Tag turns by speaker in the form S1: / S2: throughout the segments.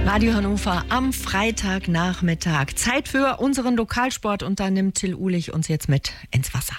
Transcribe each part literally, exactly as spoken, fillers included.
S1: Radio Hannover am Freitagnachmittag. Zeit für unseren Lokalsport und da nimmt Till Uhlich uns jetzt mit ins Wasser.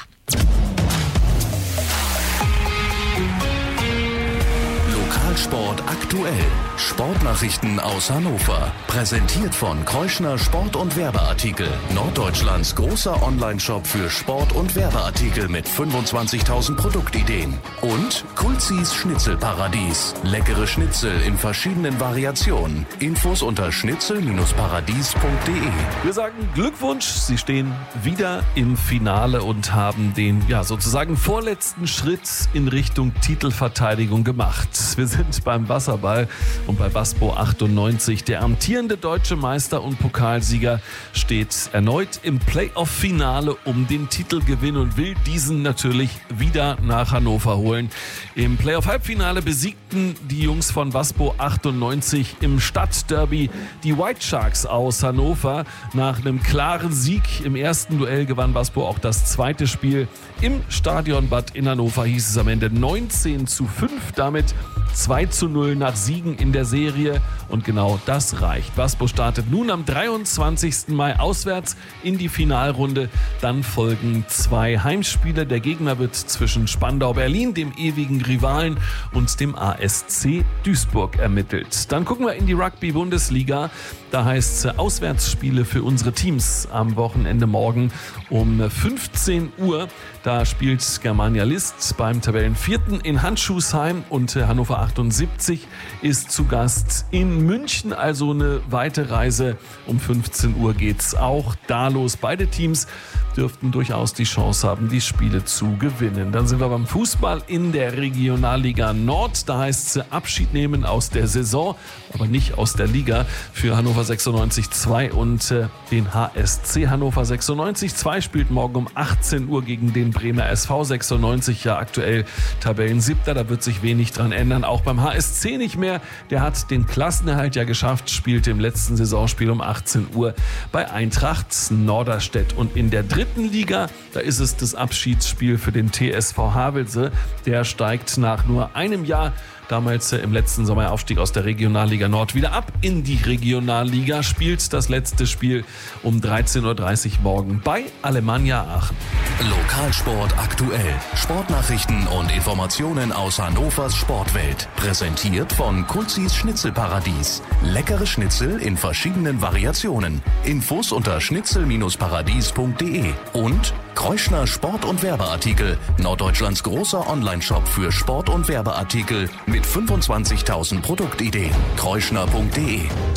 S2: Lokalsport aktuell. Sportnachrichten aus Hannover. Präsentiert von Kreuschner Sport- und Werbeartikel. Norddeutschlands großer Onlineshop für Sport- und Werbeartikel mit fünfundzwanzigtausend Produktideen. Und Kulzis Schnitzelparadies. Leckere Schnitzel in verschiedenen Variationen. Infos unter schnitzel paradies punkt de.
S3: Wir sagen Glückwunsch, Sie stehen wieder im Finale und haben den ja sozusagen vorletzten Schritt in Richtung Titelverteidigung gemacht. Wir sind beim Wasserball und bei Waspo achtundneunzig. Der amtierende deutsche Meister und Pokalsieger steht erneut im Playoff-Finale um den Titelgewinn und will diesen natürlich wieder nach Hannover holen. Im Playoff-Halbfinale besiegten die Jungs von Waspo achtundneunzig im Stadtderby die White Sharks aus Hannover. Nach einem klaren Sieg im ersten Duell gewann Waspo auch das zweite Spiel. Im Stadionbad in Hannover hieß es am Ende neunzehn zu fünf. Damit zwei zu null nach Siegen in der Serie und genau das reicht. Waspo startet nun am dreiundzwanzigsten Mai auswärts in die Finalrunde. Dann folgen zwei Heimspiele. Der Gegner wird zwischen Spandau Berlin, dem ewigen Rivalen, und dem A S C Duisburg ermittelt. Dann gucken wir in die Rugby-Bundesliga. Da heißt es Auswärtsspiele für unsere Teams am Wochenende morgen um fünfzehn Uhr. Da spielt Germania List beim Tabellenvierten in Handschuhsheim und Hannover achtundsiebzig ist zu Gast in München. Also eine weite Reise. Um fünfzehn Uhr geht's auch da los. Beide Teams dürften durchaus die Chance haben, die Spiele zu gewinnen. Dann sind wir beim Fußball in der Regionalliga Nord. Da heißt es Abschied nehmen aus der Saison, aber nicht aus der Liga für Hannover sechsundneunzig zwei und äh, den H S C Hannover sechsundneunzig zwei spielt morgen um achtzehn Uhr gegen den Bremer S V sechsundneunzig, ja aktuell Tabellensiebter. Da wird sich wenig dran ändern. Auch beim H S C nicht mehr. Der hat den Klassenerhalt ja geschafft, spielte im letzten Saisonspiel um achtzehn Uhr bei Eintracht Norderstedt. Und in der dritten Liga, da ist es das Abschiedsspiel für den T S V Havelse. Der steigt nach nur einem Jahr, damals im letzten Sommeraufstieg aus der Regionalliga Nord, wieder ab in die Regionalliga, spielt das letzte Spiel um dreizehn Uhr dreißig morgen bei Alemannia Aachen.
S2: Lokalsport aktuell. Sportnachrichten und Informationen aus Hannovers Sportwelt. Präsentiert von Kulzis Schnitzelparadies. Leckere Schnitzel in verschiedenen Variationen. Infos unter schnitzel paradies punkt de. Und Kreuschner Sport- und Werbeartikel. Norddeutschlands großer Onlineshop für Sport- und Werbeartikel mit fünfundzwanzigtausend Produktideen. kreuschner punkt de.